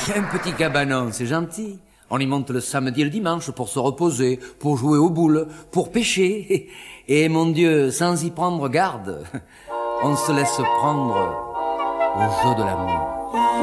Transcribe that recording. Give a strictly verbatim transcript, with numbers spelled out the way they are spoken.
Un petit cabanon, c'est gentil. On y monte le samedi et le dimanche pour se reposer, pour jouer aux boules, pour pêcher. Et mon Dieu, sans y prendre garde, on se laisse prendre au jeu de l'amour.